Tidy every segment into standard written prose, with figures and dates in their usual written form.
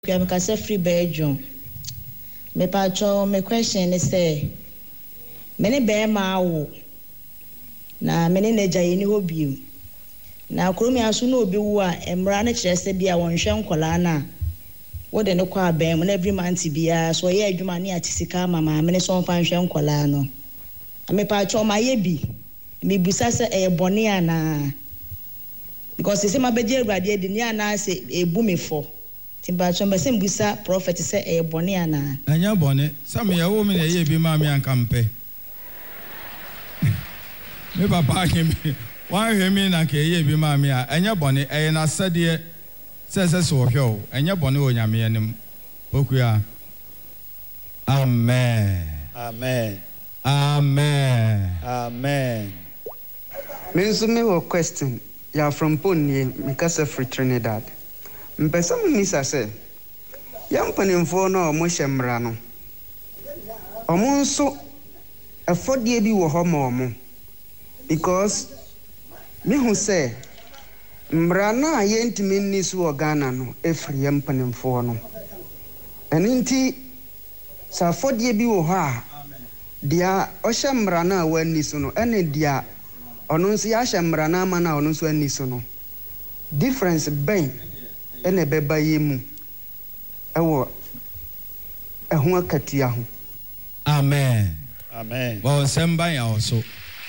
Kwamkasa free Belgium. Me pacho me question is say many bear ma wo na many neja yini hobiu na kromi aso na obi wo a emra na kire se bia wonhwe nkola na wo de ne kwa ben mo na every month bia so ye adwuma ne atisika mama me ne so mfa nhwe nkola no me pacho ma ye bi me busa se e bone ana because se ma beje awurade de ni ana se ebu me fo timba chomba se mbusa prophet se e bone ana anya bone sam ya wo me na ye bi ma me anka mpe me papa him wan hemi na ke ye bi ma me a anya bone e na sade se wo hwe anya bone o nyame anim okua amen amen amen amen. Me nso me wo question ya from Pony Mikasa free Trinidad. Mpesa misa se yampanimfo na omo hyemra no omo nso afodie bi wo ho ma omo because me hu se mra na yentimi ni so organa no efri yampanimfo no eninti sa afodie bi wo ho a dia o hyemra na wani so no ene dia ono nso ya hyemra na ama na ono nso ani so no difference ben ene beba yemu ewo ehu akatia ho amen amen bo semba ya oso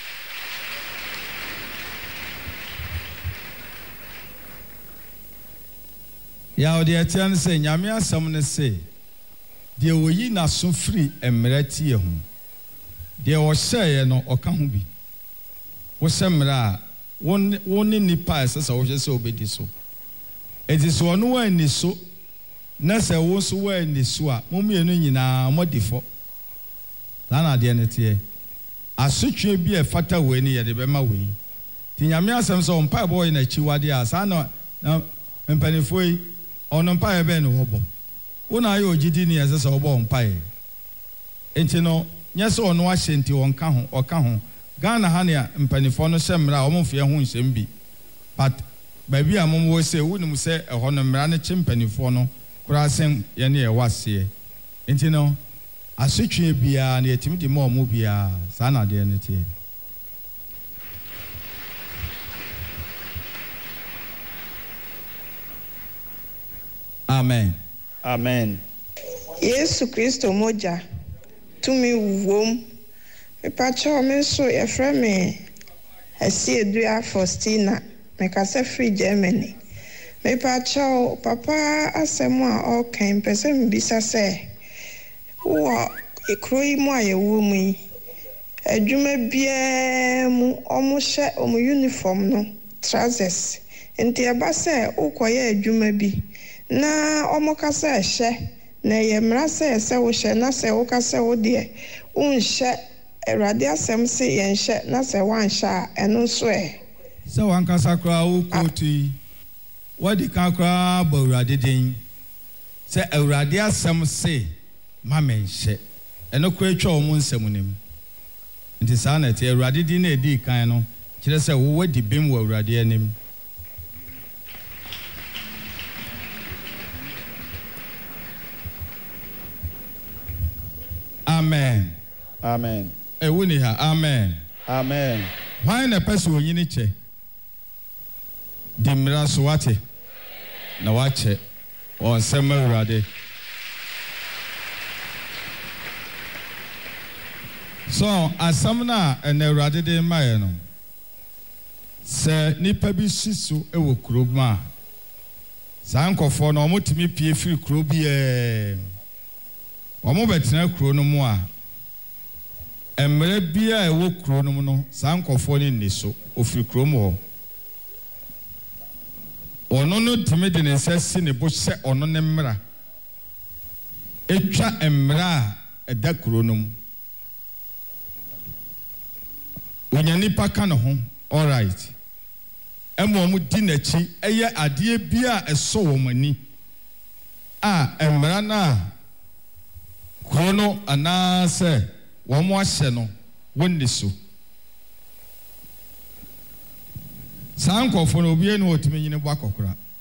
ya odi etian se nyame asam ne se de oyi na so free emrati ye ho de o hyeye no oka ho bi wo semra woni nipa sesa wo hye se obedi so eti so no wani so na se wo so wani so a momienu nyina modifo na de ne tie asotwe bi e fata we ni ye de be ma we ti nyame asem so mpa boy na chiwade a sa na mpanifo yi ono mpa e be no hobo wona ayo ogidi ni ese so obo mpa e enti no nyese ono ahye nti wonka ho oka ho Ghana ha ne mpanifo no hyemra a omfie ho nsem bi but baby amom wo se wunum se eho no mra ne chimpanifo no kura sen ye ne wase enti no asotwe bia na yetimi de mo mo bia sa na de ne tie amen amen. Yesu Kristo moja tumi wom me pacho me so ye frame asi Edua Faustina me kasa free Germany me pacho papa asemu a okay pese mbisa se wo ekroyi mu aye wo mu yi adwuma bia mu omo hye omo uniform no trousers enti eba se ukoye adwuma bi na omo kasa hye na ye mra se wo hye na se wo kasa wo de unhye Erade asem se yenhye na se wanhye a eno so se wankasa kra wo koti wadi kan kra ba urade den se urade asem se mamenhye eno kra twa omo nsem nim nti sa na te urade din na edi kan no kire se wo wadi bem wo urade anim amen amen ewuni ha amen amen. why na person onyini che dimra so wate na wache on sema urade so asam na na urade de maye no se nipa bi sisu ewo kuroma sankofo na omotimi pie firi kuro bi omo betena kuro no mu a emre bia ewo kuro no no sankofo ni niso ofiri kuro mu ono no timi de ne sesi ne bo hye ono ne mra etwa emra eda kuro no mu onyani paka no ho all right emo di nachi eye ade bia eso wo mani a emra na kuro no ana se wo mo ahye no wonni so sankofo no obi enu otimi nyine bo akokora